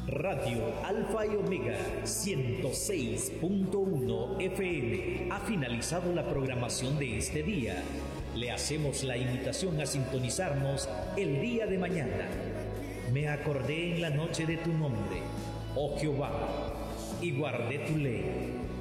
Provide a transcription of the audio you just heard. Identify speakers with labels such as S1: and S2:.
S1: Radio Alfa y Omega 106.1 FM ha finalizado la programación de este día. Le hacemos la invitación a sintonizarnos el día de mañana. Me acordé en la noche de tu nombre, oh Jehová, y guardé tu ley.